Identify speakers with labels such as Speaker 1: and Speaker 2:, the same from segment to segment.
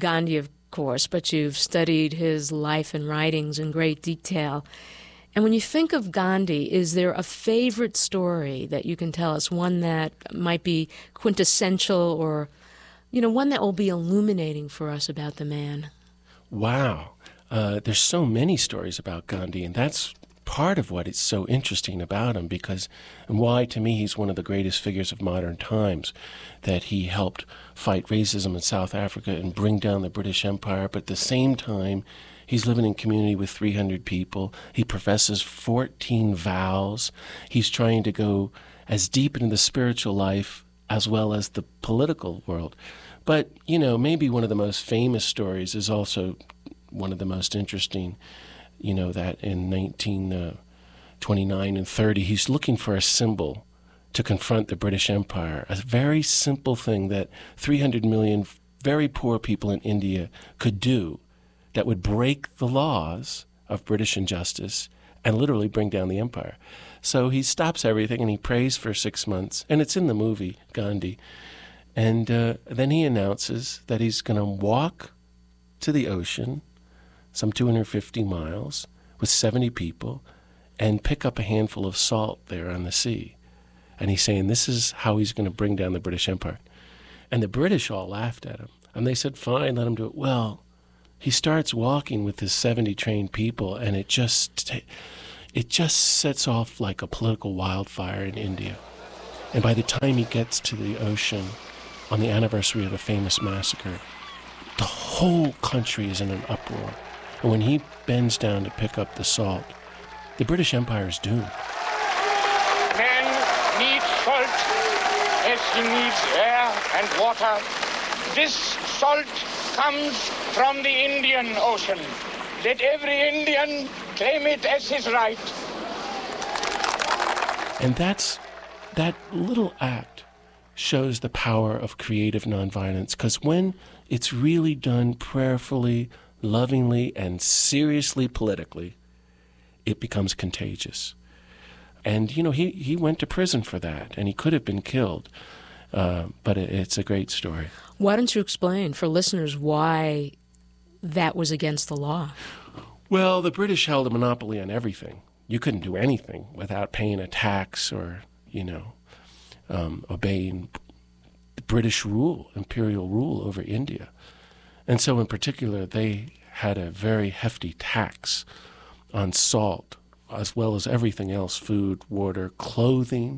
Speaker 1: Gandhi, of course, but you've studied his life and writings in great detail. And when you think of Gandhi, is there a favorite story that you can tell us, one that might be quintessential or, one that will be illuminating for us about the man?
Speaker 2: Wow. There's so many stories about Gandhi, and that's part of what is so interesting about him, and why, to me, he's one of the greatest figures of modern times, that he helped fight racism in South Africa and bring down the British Empire, but at the same time, he's living in a community with 300 people. He professes 14 vows. He's trying to go as deep into the spiritual life as well as the political world. But, maybe one of the most famous stories is also one of the most interesting, that in 1929 and 30, he's looking for a symbol to confront the British Empire, a very simple thing that 300 million very poor people in India could do that would break the laws of British injustice and literally bring down the empire. So he stops everything and he prays for 6 months, and it's in the movie, Gandhi. And then he announces that he's going to walk to the ocean, some 250 miles, with 70 people, and pick up a handful of salt there on the sea. And he's saying this is how he's going to bring down the British Empire. And the British all laughed at him. And they said, fine, let him do it. Well, he starts walking with his 70 trained people, and it just sets off like a political wildfire in India. And by the time he gets to the ocean on the anniversary of a famous massacre, the whole country is in an uproar. And when he bends down to pick up the salt, the British Empire is doomed.
Speaker 3: Man needs salt as he needs air and water. This salt comes from the Indian Ocean. Let every Indian claim it as his right.
Speaker 2: And that little act shows the power of creative nonviolence, because when it's really done prayerfully, lovingly, and seriously politically, it becomes contagious. And, he went to prison for that, and he could have been killed. But it's a great story.
Speaker 1: Why don't you explain for listeners why that was against the law?
Speaker 2: Well, the British held a monopoly on everything. You couldn't do anything without paying a tax or, obeying the British rule, imperial rule over India. And so in particular, they had a very hefty tax on salt, as well as everything else, food, water, clothing,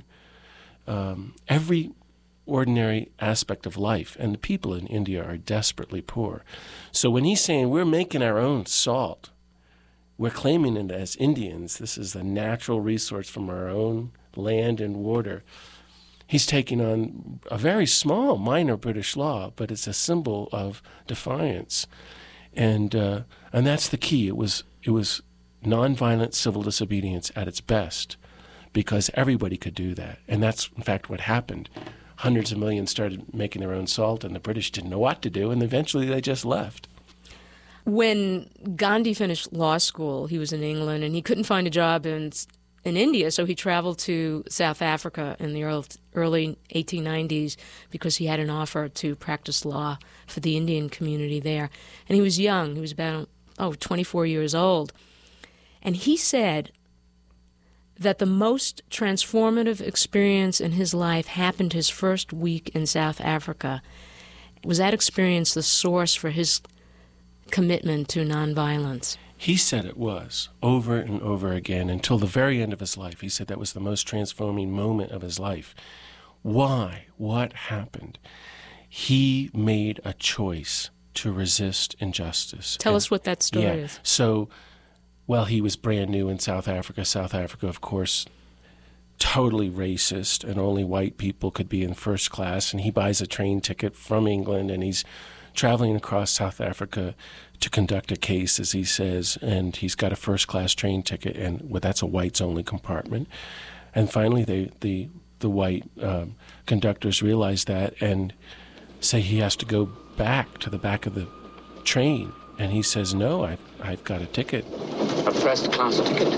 Speaker 2: every ordinary aspect of life. And the people in India are desperately poor. So when he's saying we're making our own salt, we're claiming it as Indians, this is a natural resource from our own land and water, he's taking on a very small, minor British law, but it's a symbol of defiance. And that's the key. It was nonviolent civil disobedience at its best, because everybody could do that. And that's, in fact, what happened. Hundreds of millions started making their own salt, and the British didn't know what to do, and eventually they just left.
Speaker 1: When Gandhi finished law school, he was in England, and he couldn't find a job in India, so he traveled to South Africa in the early 1890s because he had an offer to practice law for the Indian community there. And he was young. He was about 24 years old. And he said that the most transformative experience in his life happened his first week in South Africa. Was that experience the source for his commitment to nonviolence?
Speaker 2: He said it was, over and over again, until the very end of his life. He said that was the most transforming moment of his life. Why? What happened? He made a choice to resist injustice.
Speaker 1: Tell us what that story is.
Speaker 2: So, he was brand new in South Africa. South Africa, of course, totally racist, and only white people could be in first class. And he buys a train ticket from England, and he's traveling across South Africa to conduct a case, as he says, and he's got a first-class train ticket, and that's a whites-only compartment. And finally, the white conductors realize that and say he has to go back to the back of the train. And he says, no, I've got a ticket.
Speaker 3: A first-class ticket?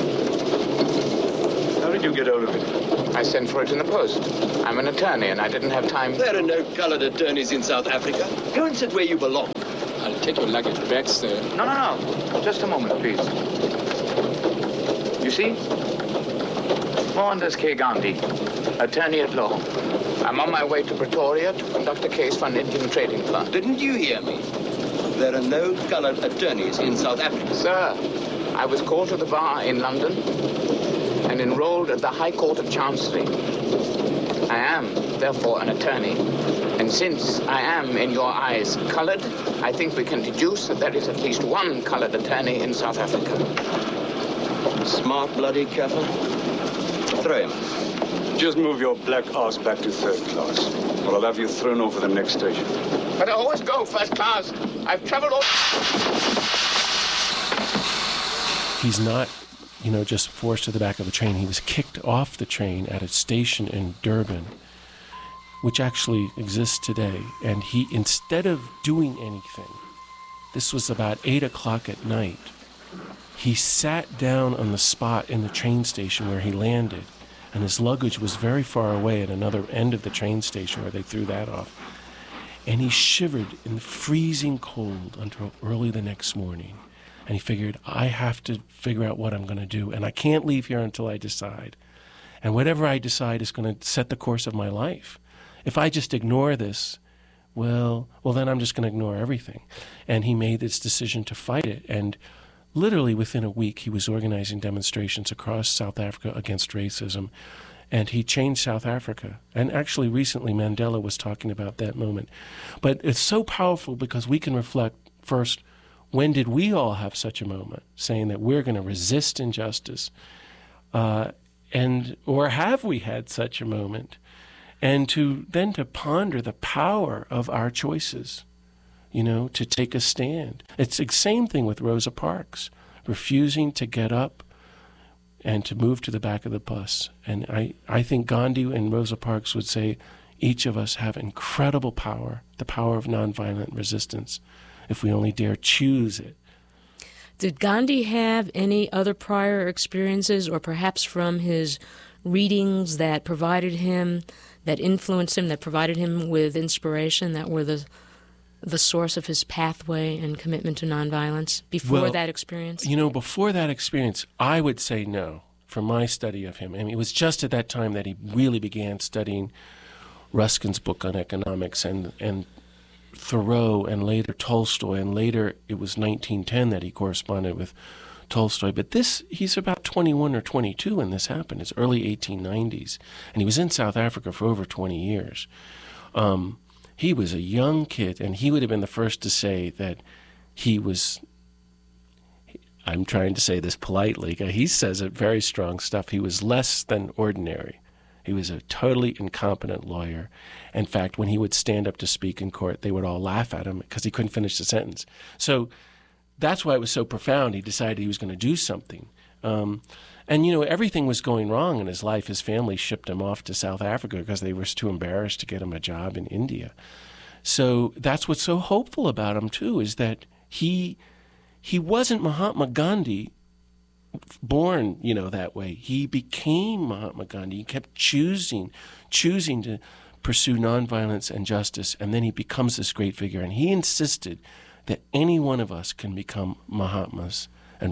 Speaker 4: How did you get hold of it?
Speaker 3: I sent for it in the post. I'm an attorney, and I didn't have time.
Speaker 4: There are no colored attorneys in South Africa. Go and sit where you belong. I'll take your luggage back, sir.
Speaker 3: No. Just a moment, please. You see? Mohandas K. Gandhi, attorney at law. I'm on my way to Pretoria to conduct a case for an Indian trading firm.
Speaker 5: Didn't you hear me? There are no colored attorneys in South Africa.
Speaker 3: Sir, I was called to the bar in London and enrolled at the High Court of Chancery. I am, therefore, an attorney. And since I am, in your eyes, colored, I think we can deduce that there is at least one colored attorney in South Africa.
Speaker 5: Smart bloody Capper. Throw him.
Speaker 6: Just move your black ass back to third class, or I'll have you thrown over the next station.
Speaker 3: But I always go first class. I've traveled all...
Speaker 2: He's not, just forced to the back of the train. He was kicked off the train at a station in Durban, which actually exists today. And he, instead of doing anything, this was about 8 o'clock at night, he sat down on the spot in the train station where he landed, and his luggage was very far away at another end of the train station where they threw that off. And he shivered in the freezing cold until early the next morning. And he figured, I have to figure out what I'm going to do, and I can't leave here until I decide. And whatever I decide is going to set the course of my life. If I just ignore this, well, then I'm just going to ignore everything. And he made this decision to fight it. And literally within a week, he was organizing demonstrations across South Africa against racism. And he changed South Africa. And actually, recently, Mandela was talking about that moment. But it's so powerful because we can reflect, first, when did we all have such a moment, saying that we're going to resist injustice? Or have we had such a moment? And to ponder the power of our choices, to take a stand. It's the same thing with Rosa Parks, refusing to get up and to move to the back of the bus. And I think Gandhi and Rosa Parks would say each of us have incredible power, the power of nonviolent resistance, if we only dare choose it.
Speaker 1: Did Gandhi have any other prior experiences, or perhaps from his readings that provided him, that influenced him, that provided him with inspiration, that were the source of his pathway and commitment to nonviolence before that experience?
Speaker 2: Before that experience, I would say no, from my study of him. I mean, it was just at that time that he really began studying Ruskin's book on economics and Thoreau, and later Tolstoy, and later it was 1910 that he corresponded with Tolstoy. But he's about 21 or 22 when this happened. It's early 1890s. And he was in South Africa for over 20 years. He was a young kid, and he would have been the first to say that he was, I'm trying to say this politely, he says it very strong stuff, he was less than ordinary. He was a totally incompetent lawyer. In fact, when he would stand up to speak in court, they would all laugh at him because he couldn't finish the sentence. So that's why it was so profound. He decided he was going to do something. Everything was going wrong in his life. His family shipped him off to South Africa because they were too embarrassed to get him a job in India. So that's what's so hopeful about him, too, is that he wasn't Mahatma Gandhi born, that way. He became Mahatma Gandhi. He kept choosing to pursue nonviolence and justice, and then he becomes this great figure. And he insisted that any one of us can become Mahatmas and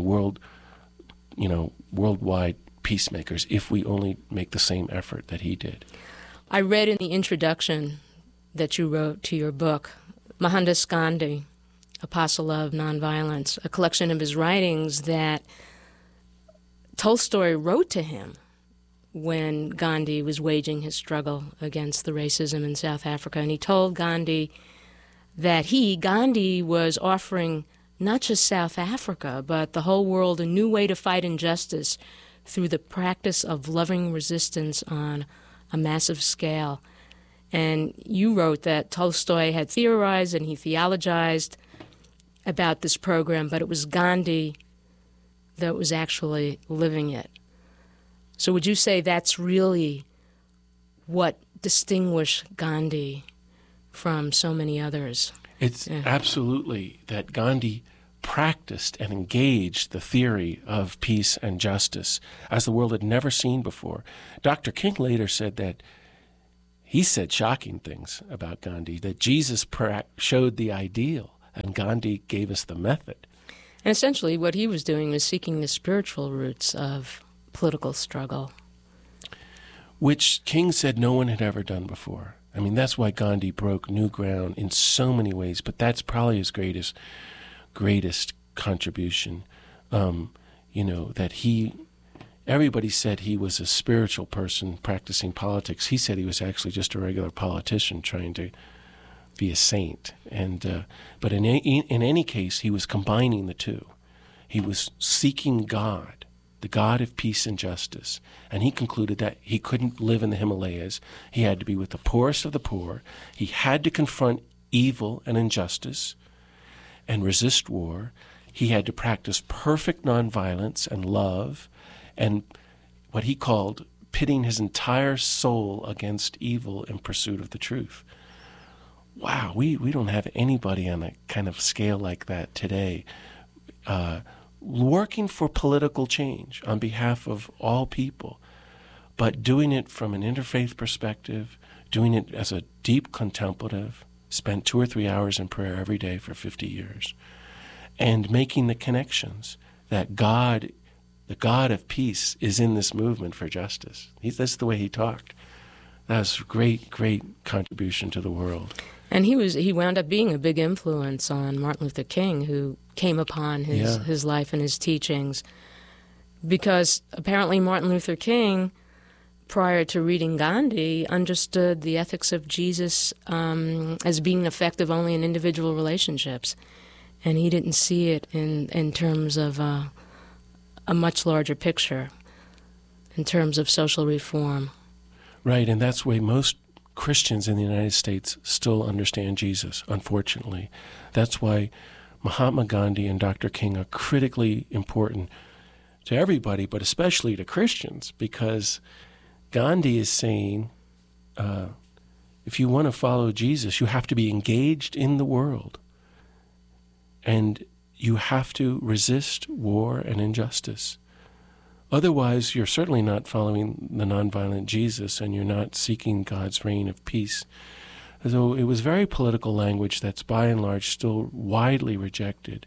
Speaker 2: worldwide peacemakers if we only make the same effort that he did.
Speaker 1: I read in the introduction that you wrote to your book, Mohandas Gandhi, Apostle of Nonviolence, a collection of his writings that Tolstoy wrote to him when Gandhi was waging his struggle against the racism in South Africa. And he told Gandhi that Gandhi was offering not just South Africa, but the whole world a new way to fight injustice through the practice of loving resistance on a massive scale. And you wrote that Tolstoy had theorized and he theologized about this program, but it was Gandhi that was actually living it. So would you say that's really what distinguished Gandhi from so many others?
Speaker 2: It's absolutely that Gandhi practiced and engaged the theory of peace and justice as the world had never seen before. Dr. King later said that he said shocking things about Gandhi, that Jesus showed the ideal And Gandhi gave us the method.
Speaker 1: And essentially what he was doing was seeking the spiritual roots of political struggle,
Speaker 2: which King said no one had ever done before. I mean, that's why Gandhi broke new ground in so many ways, but that's probably his greatest contribution. Everybody said he was a spiritual person practicing politics. He said he was actually just a regular politician trying to be a saint. But in any case, he was combining the two. He was seeking God, the God of peace and justice. And he concluded that he couldn't live in the Himalayas. He had to be with the poorest of the poor. He had to confront evil and injustice and resist war. He had to practice perfect nonviolence and love and what he called pitting his entire soul against evil in pursuit of the truth. Wow, we don't have anybody on a kind of scale like that today. Working for political change on behalf of all people, but doing it from an interfaith perspective, doing it as a deep contemplative, spent 2 or 3 hours in prayer every day for 50 years, and making the connections that God, the God of peace, is in this movement for justice. That's the way he talked. That was a great, great contribution to the world.
Speaker 1: And he wound up being a big influence on Martin Luther King, who came upon his life and his teachings. Because apparently Martin Luther King, prior to reading Gandhi, understood the ethics of Jesus as being effective only in individual relationships. And he didn't see it in terms of a much larger picture, in terms of social reform.
Speaker 2: Right, and that's the way most Christians in the United States still understand Jesus, unfortunately. That's why Mahatma Gandhi and Dr. King are critically important to everybody, but especially to Christians, because Gandhi is saying, if you want to follow Jesus, you have to be engaged in the world, and you have to resist war and injustice. Otherwise, you're certainly not following the nonviolent Jesus, and you're not seeking God's reign of peace. So it was very political language that's by and large still widely rejected.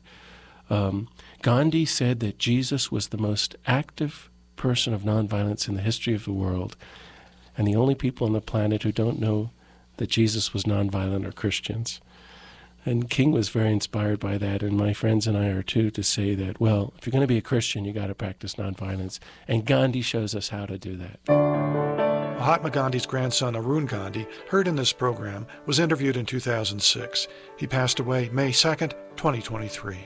Speaker 2: Gandhi said that Jesus was the most active person of nonviolence in the history of the world, and the only people on the planet who don't know that Jesus was nonviolent are Christians. And King was very inspired by that, and my friends and I are too, to say that, well, if you're going to be a Christian, you got to practice nonviolence. And Gandhi shows us how to do that.
Speaker 4: Mahatma Gandhi's grandson, Arun Gandhi, heard in this program, was interviewed in 2006. He passed away May 2nd, 2023.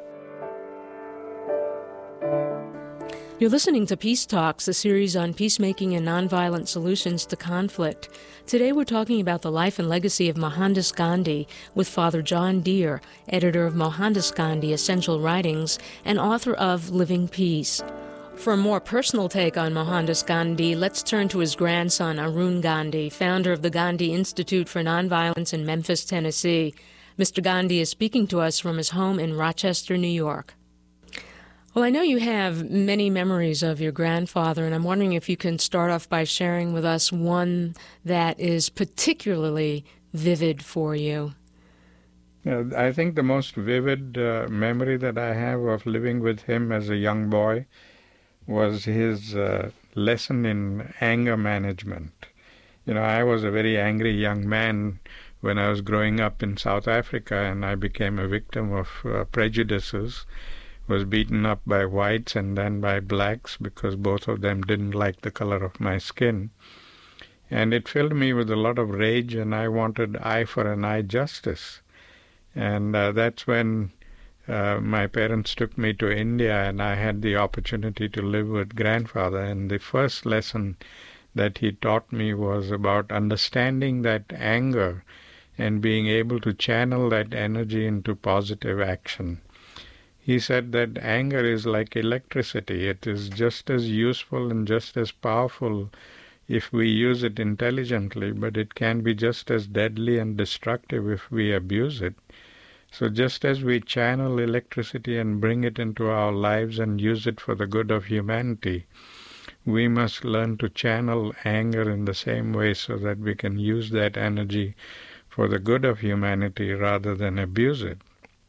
Speaker 1: You're listening to Peace Talks, a series on peacemaking and nonviolent solutions to conflict. Today we're talking about the life and legacy of Mohandas Gandhi with Father John Deere, editor of Mohandas Gandhi Essential Writings and author of Living Peace. For a more personal take on Mohandas Gandhi, let's turn to his grandson, Arun Gandhi, founder of the Gandhi Institute for Nonviolence in Memphis, Tennessee. Mr. Gandhi is speaking to us from his home in Rochester, New York. Well, I know you have many memories of your grandfather, and I'm wondering if you can start off by sharing with us one that is particularly vivid for you.
Speaker 7: I think the most vivid memory that I have of living with him as a young boy was his lesson in anger management. I was a very angry young man when I was growing up in South Africa, and I became a victim of prejudices. Was beaten up by whites and then by blacks because both of them didn't like the color of my skin. And it filled me with a lot of rage, and I wanted eye for an eye justice. And that's when my parents took me to India, and I had the opportunity to live with grandfather. And the first lesson that he taught me was about understanding that anger and being able to channel that energy into positive action. He said that anger is like electricity. It is just as useful and just as powerful if we use it intelligently, but it can be just as deadly and destructive if we abuse it. So just as we channel electricity and bring it into our lives and use it for the good of humanity, we must learn to channel anger in the same way so that we can use that energy for the good of humanity rather than abuse it.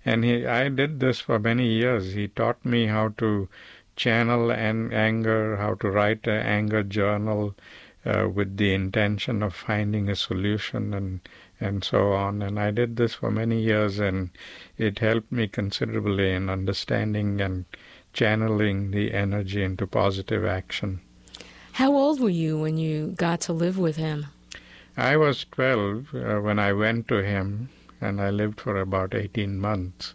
Speaker 7: And I did this for many years. He taught me how to channel anger, how to write an anger journal with the intention of finding a solution and so on. And I did this for many years, and it helped me considerably in understanding and channeling the energy into positive action.
Speaker 1: How old were you when you got to live with him?
Speaker 7: I was 12 when I went to him, and I lived for about 18 months.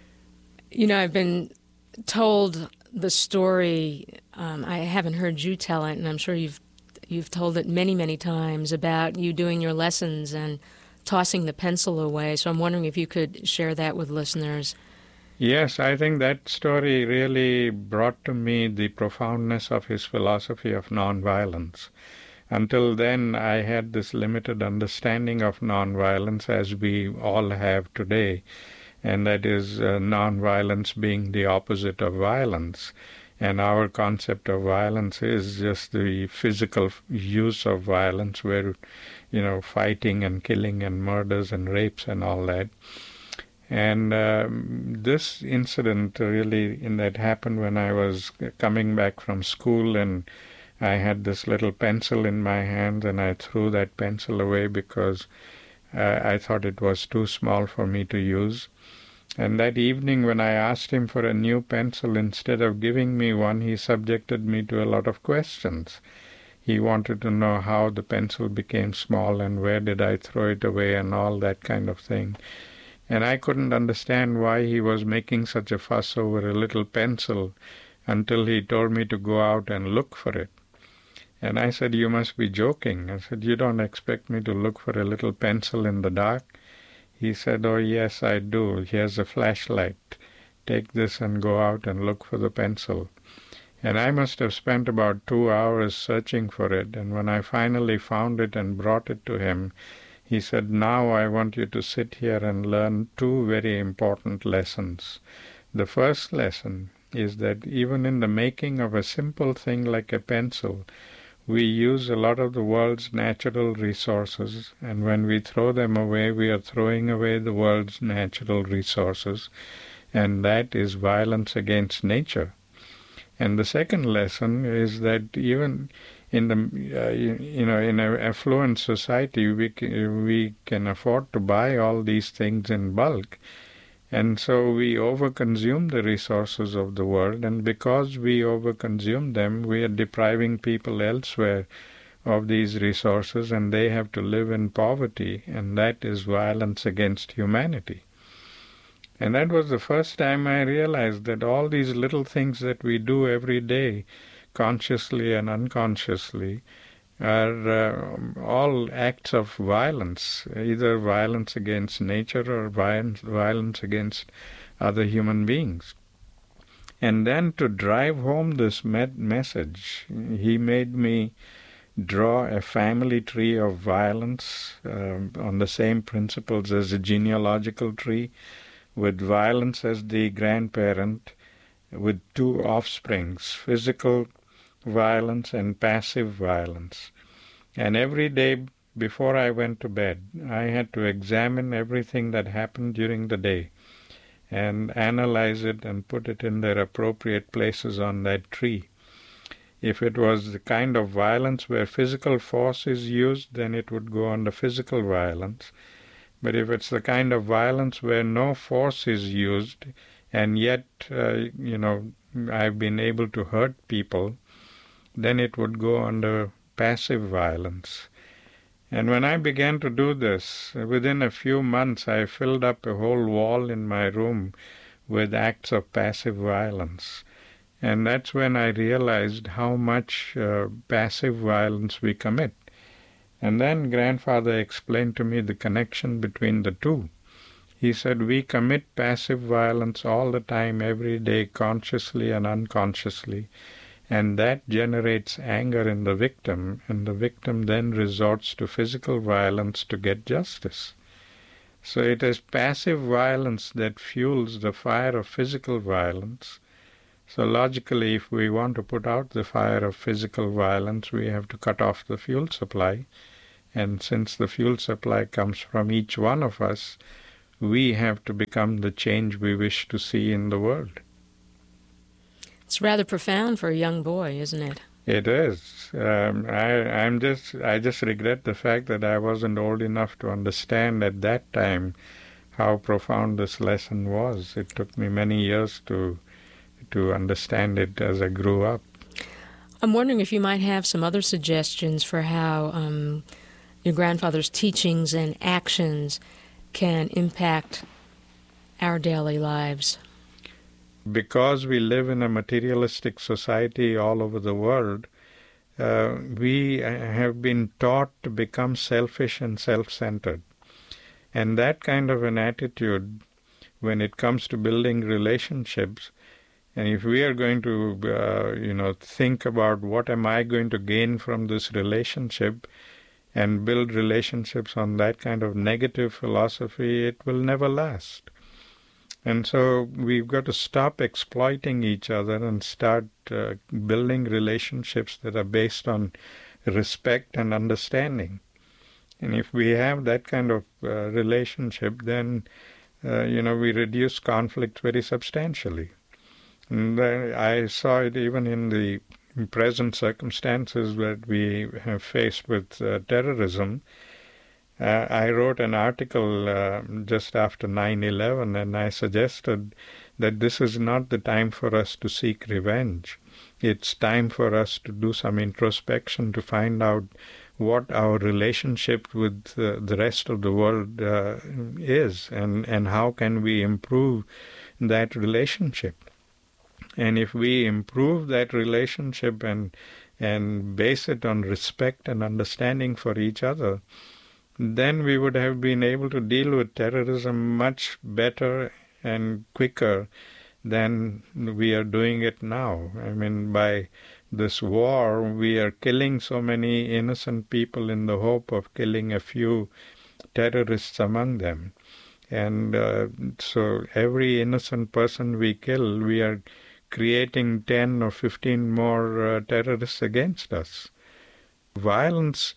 Speaker 1: You know, I've been told the story, I haven't heard you tell it, and I'm sure you've told it many, many times, about you doing your lessons and tossing the pencil away. So I'm wondering if you could share that with listeners.
Speaker 7: Yes, I think that story really brought to me the profoundness of his philosophy of nonviolence. Until then, I had this limited understanding of nonviolence, as we all have today, and that is nonviolence being the opposite of violence. And our concept of violence is just the physical use of violence, where, fighting and killing and murders and rapes and all that. And this incident really that happened when I was coming back from school, and I had this little pencil in my hand, and I threw that pencil away because I thought it was too small for me to use. And that evening when I asked him for a new pencil, instead of giving me one, he subjected me to a lot of questions. He wanted to know how the pencil became small and where did I throw it away and all that kind of thing. And I couldn't understand why he was making such a fuss over a little pencil until he told me to go out and look for it. And I said, "You must be joking." I said, "You don't expect me to look for a little pencil in the dark?" He said, "Oh, yes, I do. Here's a flashlight. Take this and go out and look for the pencil." And I must have spent about 2 hours searching for it. And when I finally found it and brought it to him, he said, "Now I want you to sit here and learn 2 very important lessons. The first lesson is that even in the making of a simple thing like a pencil, we use a lot of the world's natural resources, and when we throw them away, we are throwing away the world's natural resources, and that is violence against nature." And the second lesson is that even in in an affluent society, we can afford to buy all these things in bulk. And so we overconsume the resources of the world, and because we overconsume them, we are depriving people elsewhere of these resources, and they have to live in poverty, and that is violence against humanity. And that was the first time I realized that all these little things that we do every day, consciously and unconsciously, are all acts of violence, either violence against nature or violence against other human beings. And then to drive home this message, he made me draw a family tree of violence on the same principles as a genealogical tree, with violence as the grandparent, with 2 offsprings, physical violence and passive violence. And every day before I went to bed, I had to examine everything that happened during the day and analyze it and put it in their appropriate places on that tree. If it was the kind of violence where physical force is used, then it would go under physical violence. But if it's the kind of violence where no force is used, and yet, I've been able to hurt people, then it would go under passive violence. And when I began to do this, within a few months I filled up a whole wall in my room with acts of passive violence. And that's when I realized how much passive violence we commit. And then grandfather explained to me the connection between the 2. He said, we commit passive violence all the time, every day, consciously and unconsciously, and that generates anger in the victim, and the victim then resorts to physical violence to get justice. So it is passive violence that fuels the fire of physical violence. So logically, if we want to put out the fire of physical violence, we have to cut off the fuel supply. And since the fuel supply comes from each one of us, we have to become the change we wish to see in the world.
Speaker 1: It's rather profound for a young boy, isn't it?
Speaker 7: It is. I just regret the fact that I wasn't old enough to understand at that time how profound this lesson was. It took me many years to understand it as I grew up.
Speaker 1: I'm wondering if you might have some other suggestions for how your grandfather's teachings and actions can impact our daily lives.
Speaker 7: Because we live in a materialistic society all over the world, we have been taught to become selfish and self-centered. And that kind of an attitude, when it comes to building relationships, and if we are going to, think about what am I going to gain from this relationship and build relationships on that kind of negative philosophy, it will never last. And so we've got to stop exploiting each other and start building relationships that are based on respect and understanding. And if we have that kind of relationship, then, we reduce conflict very substantially. And I saw it even in the present circumstances that we have faced with terrorism. I wrote an article just after 9/11, and I suggested that this is not the time for us to seek revenge. It's time for us to do some introspection to find out what our relationship with the rest of the world is, and how can we improve that relationship. And if we improve that relationship and base it on respect and understanding for each other, then we would have been able to deal with terrorism much better and quicker than we are doing it now. I mean, by this war, we are killing so many innocent people in the hope of killing a few terrorists among them. And so every innocent person we kill, we are creating 10 or 15 more terrorists against us. Violence,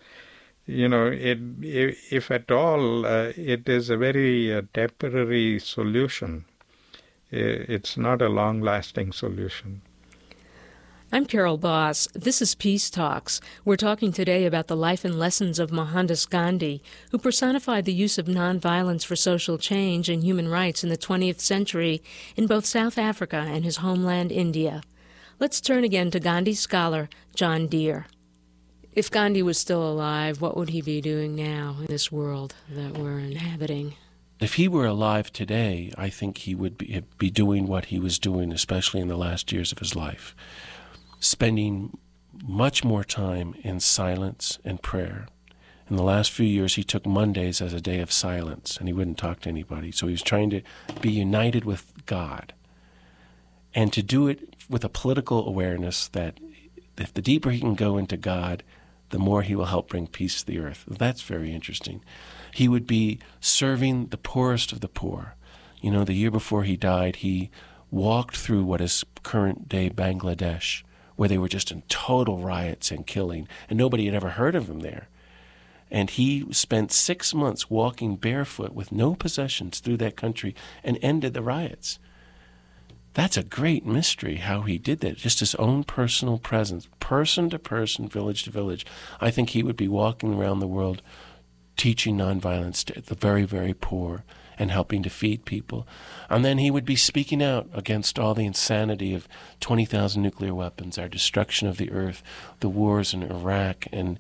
Speaker 7: if at all, it is a very temporary solution. It's not a long-lasting solution.
Speaker 1: I'm Carol Boss. This is Peace Talks. We're talking today about the life and lessons of Mohandas Gandhi, who personified the use of nonviolence for social change and human rights in the 20th century in both South Africa and his homeland, India. Let's turn again to Gandhi scholar John Deere. If Gandhi was still alive, what would he be doing now in this world that we're inhabiting?
Speaker 2: If he were alive today, I think he would be doing what he was doing, especially in the last years of his life, spending much more time in silence and prayer. In the last few years, he took Mondays as a day of silence, and he wouldn't talk to anybody. So he was trying to be united with God, and to do it with a political awareness that if the deeper he can go into God, the more he will help bring peace to the earth. That's very interesting. He would be serving the poorest of the poor. The year before he died, he walked through what is current-day Bangladesh, where they were just in total riots and killing, and nobody had ever heard of him there. And he spent 6 months walking barefoot with no possessions through that country and ended the riots. That's a great mystery, how he did that, just his own personal presence, person to person, village to village. I think he would be walking around the world teaching nonviolence to the very, very poor and helping to feed people. And then he would be speaking out against all the insanity of 20,000 nuclear weapons, our destruction of the earth, the wars in Iraq and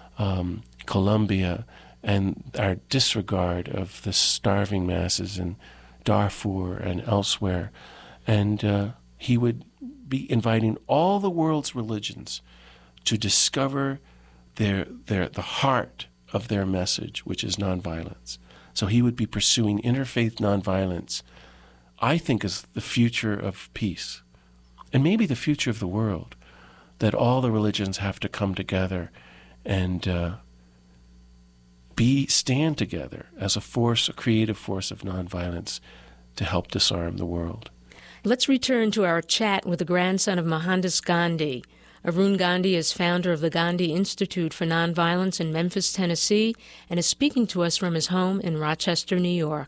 Speaker 2: Colombia, and our disregard of the starving masses in Darfur and elsewhere. And he would be inviting all the world's religions to discover the heart of their message, which is nonviolence. So he would be pursuing interfaith nonviolence, I think, is the future of peace, and maybe the future of the world, that all the religions have to come together and stand together as a creative force of nonviolence to help disarm the world.
Speaker 1: Let's return to our chat with the grandson of Mohandas Gandhi. Arun Gandhi is founder of the Gandhi Institute for Nonviolence in Memphis, Tennessee, and is speaking to us from his home in Rochester, New York.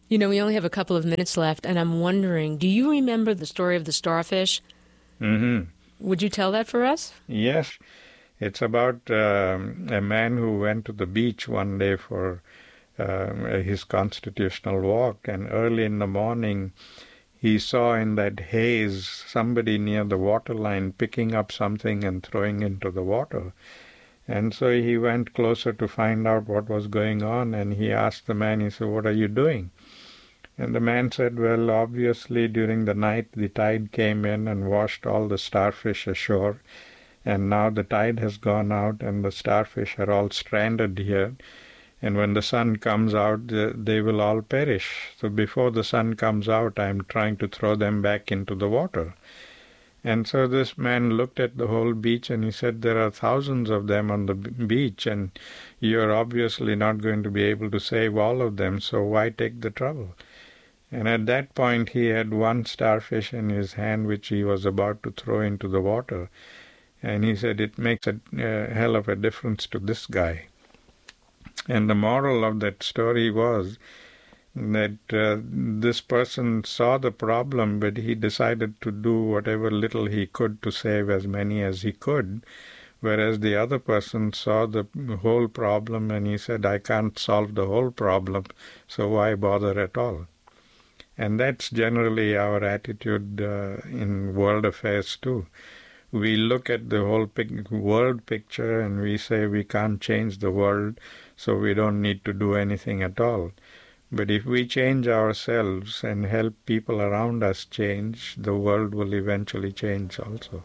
Speaker 1: You know, we only have a couple of minutes left, and I'm wondering, do you remember the story of the starfish?
Speaker 7: Mm-hmm.
Speaker 1: Would you tell that for us?
Speaker 7: Yes. It's about a man who went to the beach one day for his constitutional walk, and early in the morning he saw in that haze somebody near the waterline picking up something and throwing into the water. And so he went closer to find out what was going on, and he asked the man, he said, "What are you doing?" And the man said, "Well, obviously during the night the tide came in and washed all the starfish ashore, and now the tide has gone out and the starfish are all stranded here. And when the sun comes out, they will all perish. So before the sun comes out, I'm trying to throw them back into the water." And so this man looked at the whole beach and he said, "There are thousands of them on the beach, and you're obviously not going to be able to save all of them, so why take the trouble?" And at that point he had one starfish in his hand which he was about to throw into the water. And he said, "It makes a hell of a difference to this guy." And the moral of that story was that this person saw the problem, but he decided to do whatever little he could to save as many as he could, whereas the other person saw the whole problem and he said, "I can't solve the whole problem, so why bother at all?" And that's generally our attitude in world affairs too. We look at the whole world picture and we say we can't change the world, so we don't need to do anything at all. But if we change ourselves and help people around us change, the world will eventually change also.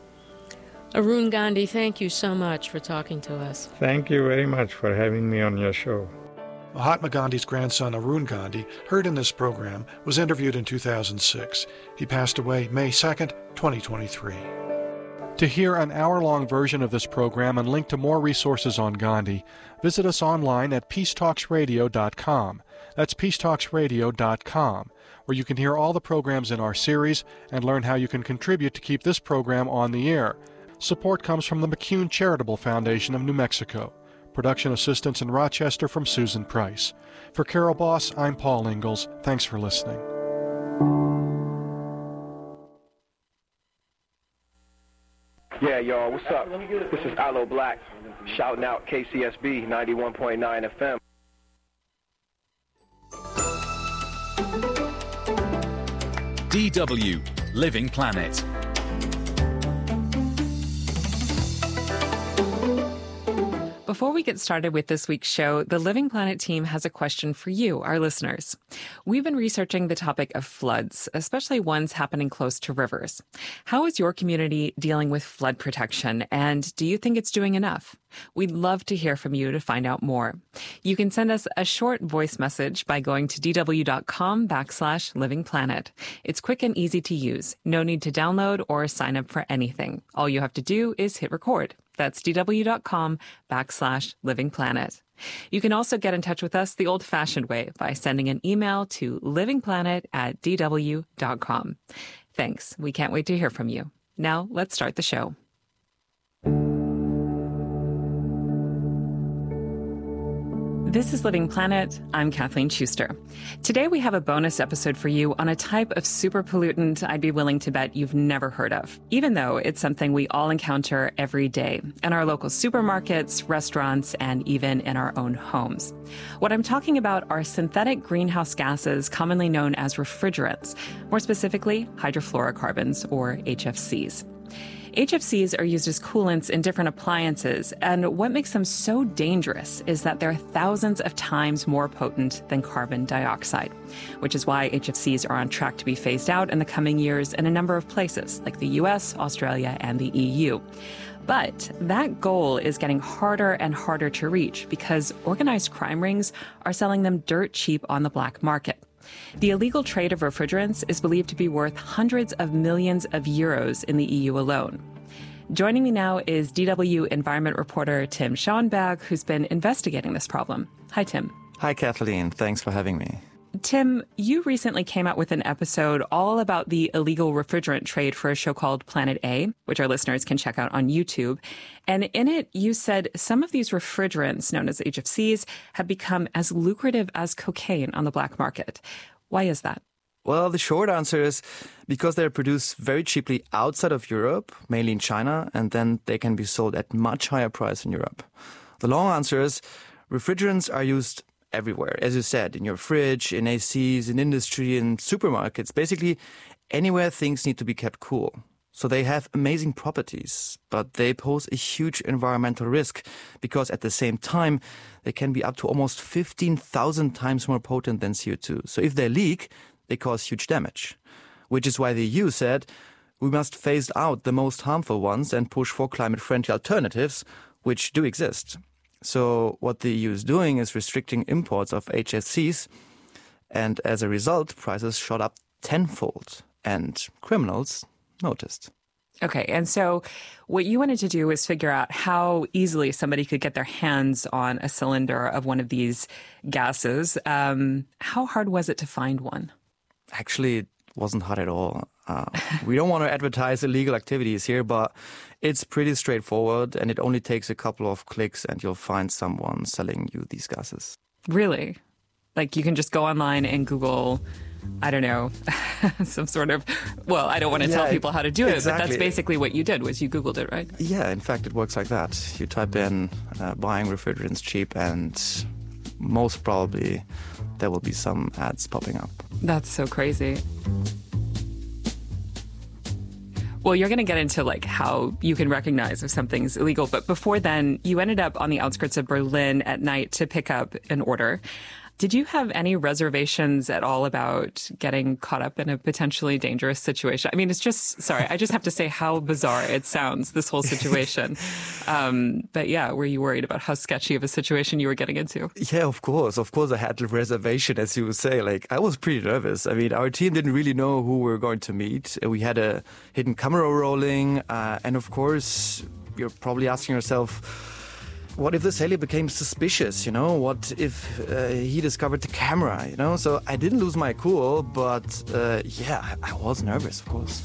Speaker 1: Arun Gandhi, thank you so much for talking to us.
Speaker 7: Thank you very much for having me on your show.
Speaker 4: Mahatma Gandhi's grandson, Arun Gandhi, heard in this program, was interviewed in 2006. He passed away May 2nd, 2023. To hear an hour-long version of this program and link to more resources on Gandhi, visit us online at peacetalksradio.com. That's peacetalksradio.com, where you can hear all the programs in our series and learn how you can contribute to keep this program on the air. Support comes from the McCune Charitable Foundation of New Mexico. Production assistance in Rochester from Susan Price. For Carol Boss, I'm Paul Ingalls. Thanks for listening.
Speaker 8: Yeah, y'all, what's up? This is Aloe Black, shouting out KCSB 91.9 FM.
Speaker 9: DW, Living Planet.
Speaker 10: Before we get started with this week's show, the Living Planet team has a question for you, our listeners. We've been researching the topic of floods, especially ones happening close to rivers. How is your community dealing with flood protection, and do you think it's doing enough? We'd love to hear from you to find out more. You can send us a short voice message by going to dw.com/livingplanet. It's quick and easy to use. No need to download or sign up for anything. All you have to do is hit record. That's dw.com/livingplanet. You can also get in touch with us the old-fashioned way by sending an email to livingplanet@dw.com. Thanks. We can't wait to hear from you. Now, let's start the show. This is Living Planet. I'm Kathleen Schuster. Today we have a bonus episode for you on a type of super pollutant I'd be willing to bet you've never heard of, even though it's something we all encounter every day in our local supermarkets, restaurants, and even in our own homes. What I'm talking about are synthetic greenhouse gases commonly known as refrigerants, more specifically hydrofluorocarbons, or HFCs. HFCs are used as coolants in different appliances, and what makes them so dangerous is that they're thousands of times more potent than carbon dioxide, which is why HFCs are on track to be phased out in the coming years in a number of places, like the US, Australia, and the EU. But that goal is getting harder and harder to reach because organized crime rings are selling them dirt cheap on the black market. The illegal trade of refrigerants is believed to be worth hundreds of millions of euros in the EU alone. Joining me now is DW environment reporter Tim Schoenberg, who's been investigating this problem. Hi, Tim.
Speaker 11: Hi, Kathleen. Thanks for having me.
Speaker 10: Tim, you recently came out with an episode all about the illegal refrigerant trade for a show called Planet A, which our listeners can check out on YouTube. And in it, you said some of these refrigerants, known as HFCs, have become as lucrative as cocaine on the black market. Why is that?
Speaker 9: Well, the short answer is because they're produced very cheaply outside of Europe, mainly in China, and then they can be sold at much higher price in Europe. The long answer is refrigerants are used everywhere, as you said, in your fridge, in ACs, in industry, in supermarkets, basically anywhere things need to be kept cool. So they have amazing properties, but they pose a huge environmental risk because at the same time, they can be up to almost 15,000 times more potent than CO2. So if they leak, they cause huge damage, which is why the EU said we must phase out the most harmful ones and push for climate-friendly alternatives, which do exist. So what the EU is doing is restricting imports of HFCs, and as a result, prices shot up tenfold, and criminals noticed.
Speaker 10: Okay, and so what you wanted to do was figure out how easily somebody could get their hands on a cylinder of one of these gases. How hard was it to find one?
Speaker 9: Actually, it wasn't hard at all. We don't want to advertise illegal activities here, but it's pretty straightforward, and it only takes a couple of clicks and you'll find someone selling you these gases.
Speaker 10: Really? Like you can just go online and Google, I don't know, some sort of, well, I don't want to tell people how to do it, exactly. But that's basically what you did, was you Googled it, right?
Speaker 9: Yeah, in fact, it works like that. You type in buying refrigerants cheap and most probably there will be some ads popping up.
Speaker 10: That's so crazy. Well, you're going to get into like how you can recognize if something's illegal. But before then, you ended up on the outskirts of Berlin at night to pick up an order. Did you have any reservations at all about getting caught up in a potentially dangerous situation? I mean, it's just, sorry, I just have to say how bizarre it sounds, this whole situation. But yeah, were you worried about how sketchy of a situation you were getting into?
Speaker 9: Yeah, of course. Of course, I had the reservation, as you would say. Like, I was pretty nervous. I mean, our team didn't really know who we were going to meet. We had a hidden camera rolling. And of course, you're probably asking yourself, what if the sailor became suspicious, you know? What if he discovered the camera, you know? So I didn't lose my cool, but yeah, I was nervous, of course.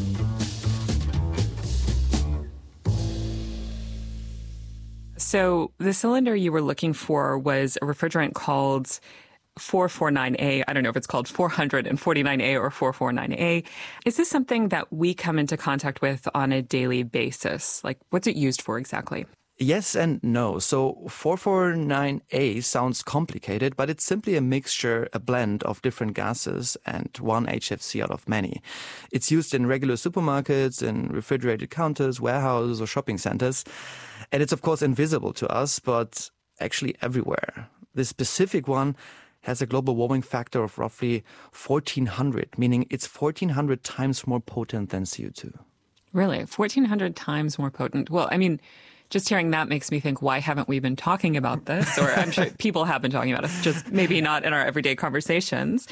Speaker 10: So the cylinder you were looking for was a refrigerant called 449A. I don't know if it's called 449A or 449A. Is this something that we come into contact with on a daily basis? Like, what's it used for exactly?
Speaker 9: Yes and no. So 449A sounds complicated, but it's simply a mixture, a blend of different gases and one HFC out of many. It's used in regular supermarkets, in refrigerated counters, warehouses or shopping centers. And it's of course invisible to us, but actually everywhere. This specific one has a global warming factor of roughly 1,400, meaning it's 1,400 times more potent than CO2.
Speaker 10: Really? 1,400 times more potent? Well, I mean, just hearing that makes me think, why haven't we been talking about this? Or I'm sure people have been talking about it, just maybe not in our everyday conversations.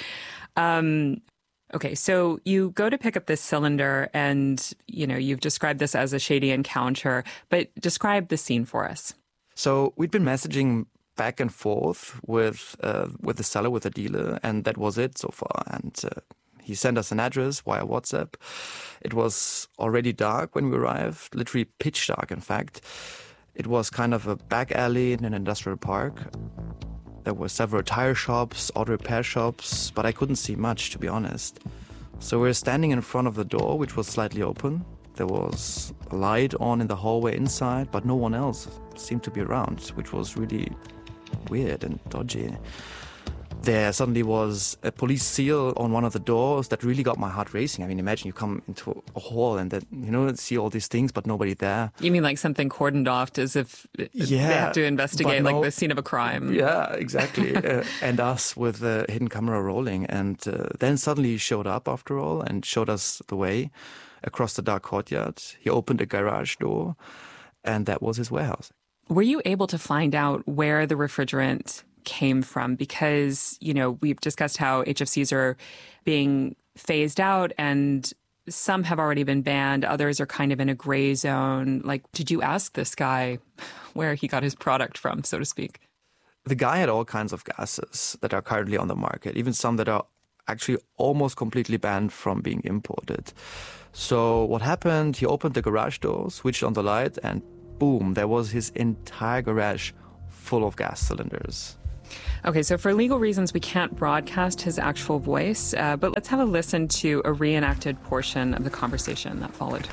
Speaker 10: Okay, so you go to pick up this cylinder and, you know, you've described this as a shady encounter, but describe the scene for us.
Speaker 9: So we'd been messaging back and forth with the seller, with the dealer, and that was it so far. And he sent us an address via WhatsApp. It was already dark when we arrived, literally pitch dark, in fact. It was kind of a back alley in an industrial park. There were several tire shops, auto repair shops, but I couldn't see much, to be honest. So we were standing in front of the door, which was slightly open. There was a light on in the hallway inside, but no one else seemed to be around, which was really weird and dodgy. There suddenly was a police seal on one of the doors that really got my heart racing. I mean, imagine you come into a hall and then, you know, see all these things, but nobody there.
Speaker 10: You mean like something cordoned off as if they have to investigate like the scene of a crime?
Speaker 9: Yeah, exactly. And us with the hidden camera rolling. And then suddenly he showed up after all and showed us the way across the dark courtyard. He opened a garage door and that was his warehouse.
Speaker 10: Were you able to find out where the refrigerant came from? Because, you know, we've discussed how HFCs are being phased out and some have already been banned. Others are kind of in a gray zone. Like, did you ask this guy where he got his product from, so to speak?
Speaker 9: The guy had all kinds of gases that are currently on the market, even some that are actually almost completely banned from being imported. So what happened, he opened the garage door, switched on the light, and boom, there was his entire garage full of gas cylinders.
Speaker 10: Okay, so for legal reasons, we can't broadcast his actual voice, but let's have a listen to a reenacted portion of the conversation that followed.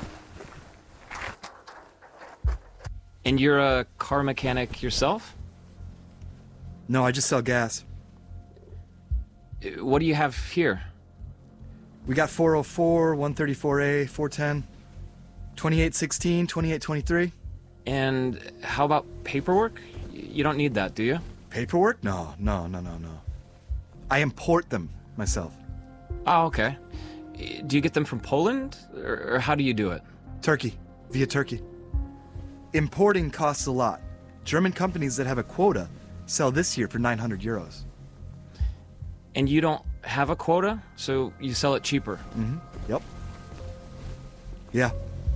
Speaker 11: And you're a car mechanic yourself?
Speaker 12: No, I just sell gas.
Speaker 11: What do you have here?
Speaker 12: We got 404, 134A, 410, 2816, 2823.
Speaker 11: And how about paperwork? You don't need that, do you?
Speaker 12: Paperwork? No. I import them myself.
Speaker 11: Oh, okay. Do you get them from Poland? Or how do you do it?
Speaker 12: Turkey. Via Turkey. Importing costs a lot. German companies that have a quota sell this year for 900 euros.
Speaker 11: And you don't have a quota, so you sell it cheaper?
Speaker 12: Mm-hmm. Yep. Yeah.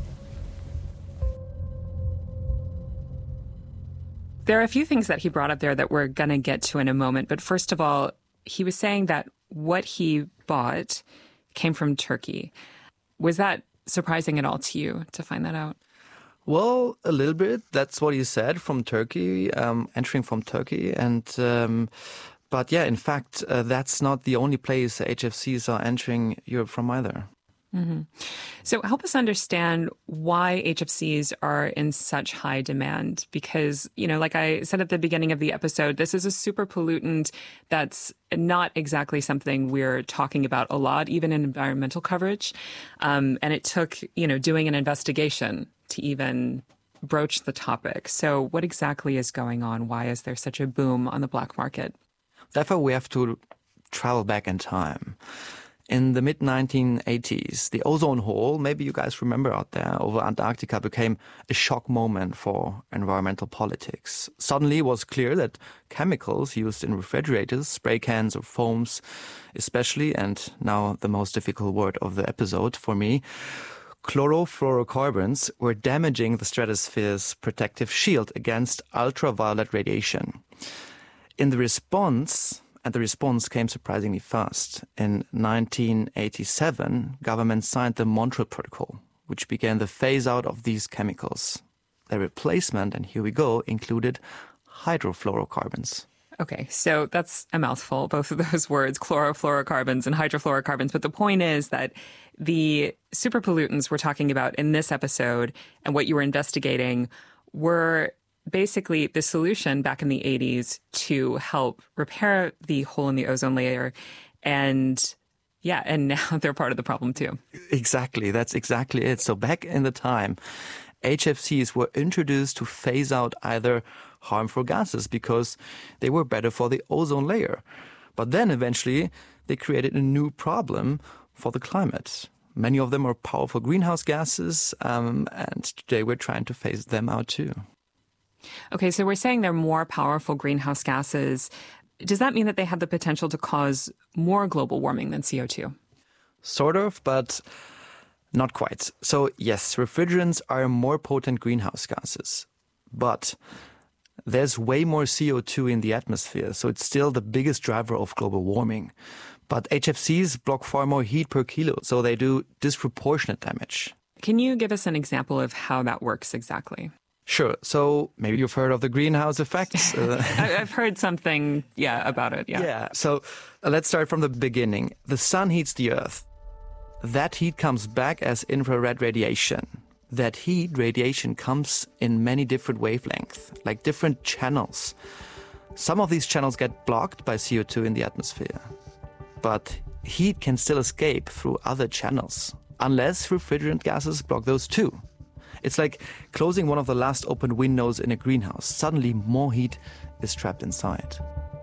Speaker 10: There are a few things that he brought up there that we're going to get to in a moment. But first of all, he was saying that what he bought came from Turkey. Was that surprising at all to you to find that out?
Speaker 9: Well, a little bit. That's what he said, from Turkey, entering from Turkey. But yeah, in fact, that's not the only place HFCs are entering Europe from either.
Speaker 10: Mm-hmm. So help us understand why HFCs are in such high demand. Because, like I said at the beginning of the episode, this is a super pollutant that's not exactly something we're talking about a lot, even in environmental coverage. And it took, doing an investigation to even broach the topic. So what exactly is going on? Why is there such a boom on the black market?
Speaker 9: Therefore, we have to travel back in time. In the mid-1980s, the ozone hole, maybe you guys remember out there, over Antarctica became a shock moment for environmental politics. Suddenly it was clear that chemicals used in refrigerators, spray cans or foams especially, and now the most difficult word of the episode for me, chlorofluorocarbons, were damaging the stratosphere's protective shield against ultraviolet radiation. In the response, and the response came surprisingly fast, in 1987, governments signed the Montreal Protocol, which began the phase-out of these chemicals. Their replacement, and here we go, included hydrofluorocarbons.
Speaker 10: Okay, so that's a mouthful, both of those words, chlorofluorocarbons and hydrofluorocarbons. But the point is that the super pollutants we're talking about in this episode and what you were investigating were basically the solution back in the 80s to help repair the hole in the ozone layer. And now they're part of the problem too.
Speaker 9: Exactly. That's exactly it. So back in the time, HFCs were introduced to phase out either harmful gases because they were better for the ozone layer. But then eventually they created a new problem for the climate. Many of them are powerful greenhouse gases, and today we're trying to phase them out too.
Speaker 10: Okay, so we're saying they're more powerful greenhouse gases. Does that mean that they have the potential to cause more global warming than CO2?
Speaker 9: Sort of, but not quite. So yes, refrigerants are more potent greenhouse gases, but there's way more CO2 in the atmosphere, so it's still the biggest driver of global warming. But HFCs block far more heat per kilo, so they do disproportionate damage.
Speaker 10: Can you give us an example of how that works exactly?
Speaker 9: Sure. So maybe you've heard of the greenhouse effects.
Speaker 10: I've heard something, about it.
Speaker 9: Yeah. So let's start from the beginning. The sun heats the earth. That heat comes back as infrared radiation. That heat radiation comes in many different wavelengths, like different channels. Some of these channels get blocked by CO2 in the atmosphere. But heat can still escape through other channels, unless refrigerant gases block those too. It's like closing one of the last open windows in a greenhouse. Suddenly more heat is trapped inside.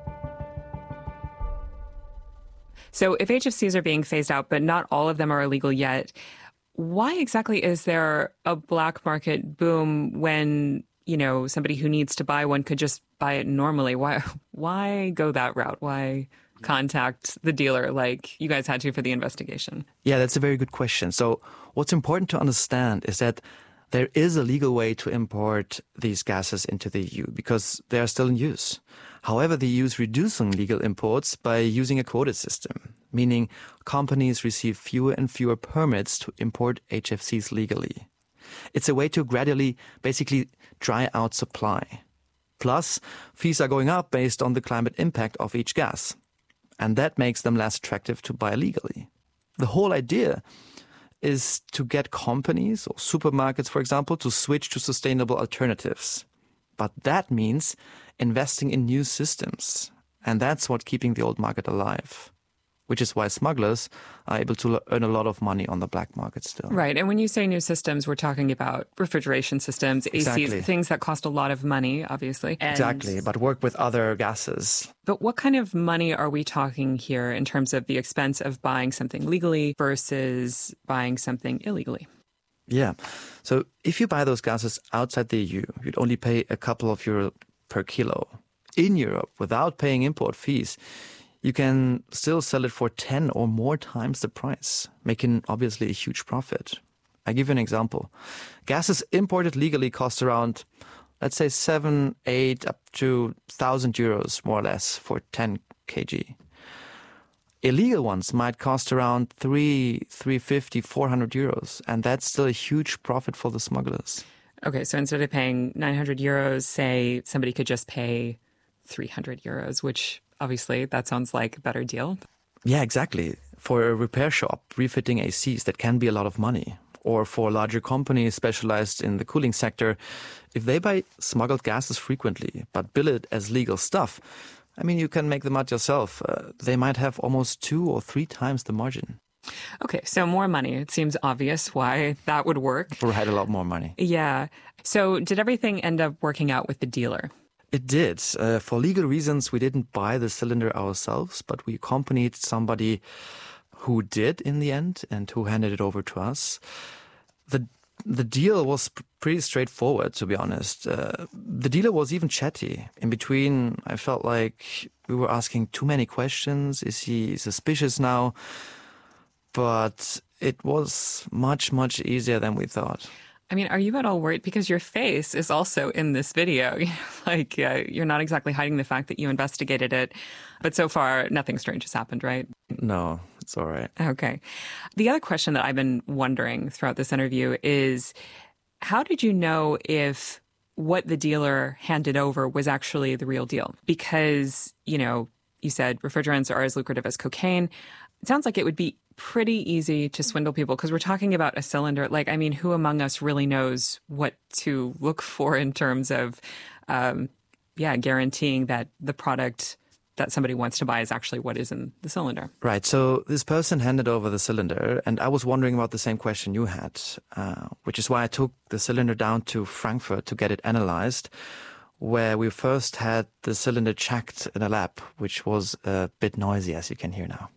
Speaker 10: So if HFCs are being phased out, but not all of them are illegal yet, why exactly is there a black market boom when, somebody who needs to buy one could just buy it normally? Why go that route? Why contact the dealer like you guys had to for the investigation?
Speaker 9: Yeah, that's a very good question. So what's important to understand is that there is a legal way to import these gases into the EU because they are still in use. However, the EU is reducing legal imports by using a quota system, meaning companies receive fewer and fewer permits to import HFCs legally. It's a way to gradually, basically, dry out supply. Plus, fees are going up based on the climate impact of each gas. And that makes them less attractive to buy legally. The whole idea is to get companies or supermarkets, for example, to switch to sustainable alternatives. But that means investing in new systems. And that's what's keeping the old market alive, which is why smugglers are able to earn a lot of money on the black market still.
Speaker 10: Right. And when you say new systems, we're talking about refrigeration systems,
Speaker 9: Exactly.
Speaker 10: ACs, things that cost a lot of money, obviously.
Speaker 9: Exactly, but work with other gases.
Speaker 10: But what kind of money are we talking here in terms of the expense of buying something legally versus buying something illegally?
Speaker 9: Yeah. So if you buy those gases outside the EU, you'd only pay a couple of euro per kilo. In Europe, without paying import fees, you can still sell it for 10 or more times the price, making obviously a huge profit. I give you an example. Gases imported legally cost around, let's say 7, 8, up to 1,000 euros, more or less, for 10 kg. Illegal ones might cost around 350, 400 euros, and that's still a huge profit for the smugglers.
Speaker 10: Okay, so instead of paying 900 euros, say somebody could just pay 300 euros, which obviously that sounds like a better deal.
Speaker 9: Yeah, exactly. For a repair shop, refitting ACs, that can be a lot of money. Or for larger companies specialized in the cooling sector, if they buy smuggled gases frequently, but bill it as legal stuff, I mean, you can make them out yourself. They might have almost 2 or 3 times the margin.
Speaker 10: Okay, so more money. It seems obvious why that would work.
Speaker 9: Right, a lot more money.
Speaker 10: Yeah. So did everything end up working out with the dealer?
Speaker 9: It did. For legal reasons, we didn't buy the cylinder ourselves, but we accompanied somebody who did in the end and who handed it over to us. The deal was pretty straightforward, to be honest. The dealer was even chatty. In between, I felt like we were asking too many questions. Is he suspicious now? But it was much, much easier than we thought.
Speaker 10: I mean, are you at all worried? Because your face is also in this video. Like, you're not exactly hiding the fact that you investigated it. But so far, nothing strange has happened, right?
Speaker 9: No, it's all right.
Speaker 10: Okay. The other question that I've been wondering throughout this interview is, how did you know if what the dealer handed over was actually the real deal? Because, you said refrigerants are as lucrative as cocaine. It sounds like it would be pretty easy to swindle people because we're talking about a cylinder. Like, I mean, who among us really knows what to look for in terms of, guaranteeing that the product that somebody wants to buy is actually what is in the cylinder?
Speaker 9: Right. So this person handed over the cylinder, and I was wondering about the same question you had, which is why I took the cylinder down to Frankfurt to get it analyzed, where we first had the cylinder checked in a lab, which was a bit noisy, as you can hear now.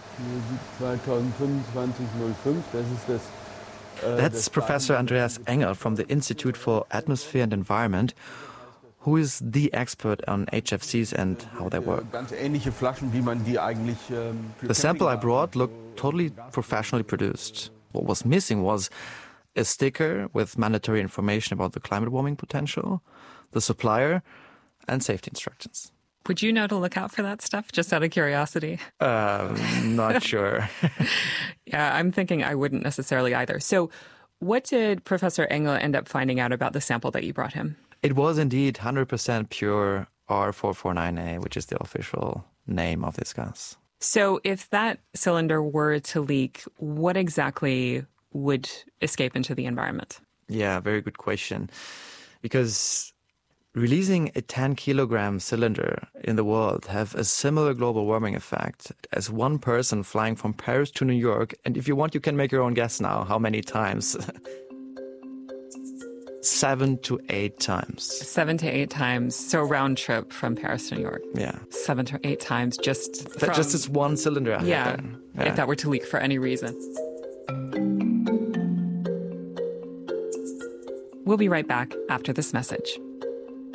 Speaker 9: That's Professor Andreas Engel from the Institute for Atmosphere and Environment, who is the expert on HFCs and how they work. The sample I brought looked totally professionally produced. What was missing was a sticker with mandatory information about the climate warming potential, the supplier, and safety instructions.
Speaker 10: Would you know to look out for that stuff, just out of curiosity?
Speaker 9: Not sure.
Speaker 10: Yeah, I'm thinking I wouldn't necessarily either. So what did Professor Engel end up finding out about the sample that you brought him?
Speaker 9: It was indeed 100% pure R449A, which is the official name of this gas.
Speaker 10: So if that cylinder were to leak, what exactly would escape into the environment?
Speaker 9: Yeah, very good question. Because releasing a 10-kilogram cylinder in the world have a similar global warming effect as one person flying from Paris to New York. And if you want, you can make your own guess now how many times. 7 to 8 times.
Speaker 10: 7 to 8 times. So round trip from Paris to New York.
Speaker 9: Yeah.
Speaker 10: 7 to 8 times just from...
Speaker 9: Just this one cylinder.
Speaker 10: Yeah, if that were to leak for any reason. We'll be right back after this message.